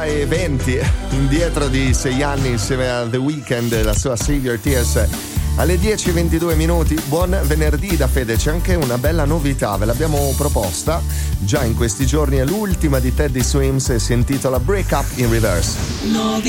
E 20 indietro di 6 anni insieme a The Weeknd, la sua Save Your Tears. Alle 10:22 minuti, buon venerdì da Fede. C'è anche una bella novità, ve l'abbiamo proposta già in questi giorni, è l'ultima di Teddy Swims e si intitola Break Up in Reverse.